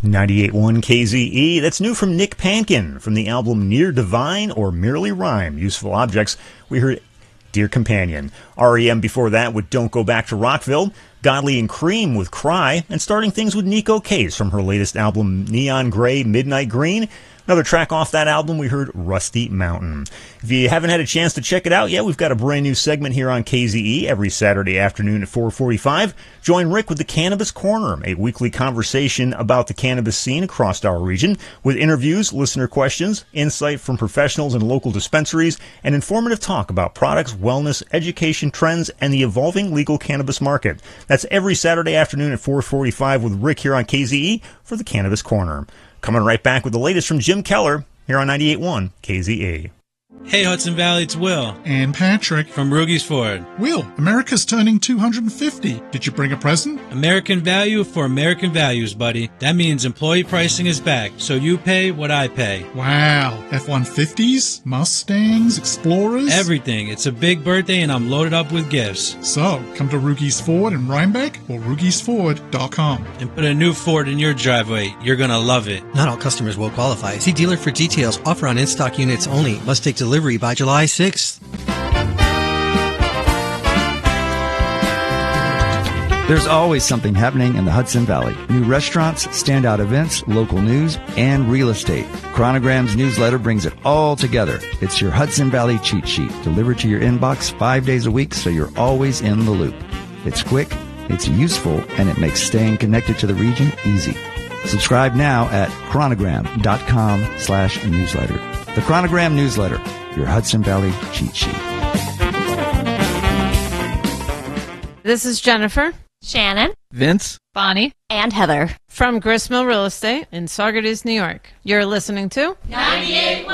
98.1 KZE. That's new from Nick Pankin from the album Near Divine or Merely Rhyme, Useful Objects. We heard Dear Companion. REM before that with Don't Go Back to Rockville. Godley and Cream with Cry. And starting things with Nico Case from her latest album Neon Gray, Midnight Green. Another track off that album, we heard Rusty Mountain. If you haven't had a chance to check it out yet, we've got a brand new segment here on KZE every Saturday afternoon at 4:45. Join Rick with the Cannabis Corner, a weekly conversation about the cannabis scene across our region, with interviews, listener questions, insight from professionals and local dispensaries, and informative talk about products, wellness, education trends, and the evolving legal cannabis market. That's every Saturday afternoon at 4:45 with Rick here on KZE for the Cannabis Corner. Coming right back with the latest from Jim Keller here on 98.1 KZE. Hey Hudson Valley, it's Will. And Patrick. From Rugy's Ford. Will, America's turning 250. Did you bring a present? American value for American values, buddy. That means employee pricing is back, so you pay what I pay. Wow. F-150s? Mustangs? Explorers? Everything. It's a big birthday and I'm loaded up with gifts. So, come to Rugy's Ford in Rhinebeck or Rugy'sFord.com. And put a new Ford in your driveway. You're gonna love it. Not all customers will qualify. See dealer for details. Offer on in-stock units only. Must take delivery by July 6th. There's always something happening in the Hudson Valley. New restaurants, standout events, local news, and real estate. Chronogram's newsletter brings it all together. It's your Hudson Valley cheat sheet, delivered to your inbox 5 days a week so you're always in the loop. It's quick, it's useful, and it makes staying connected to the region easy. Subscribe now at chronogram.com/newsletter. The Chronogram newsletter, your Hudson Valley cheat sheet. This is Jennifer, Shannon, Vince, Bonnie, and Heather from Gristmill Real Estate in Saugerties, New York. You're listening to 98.1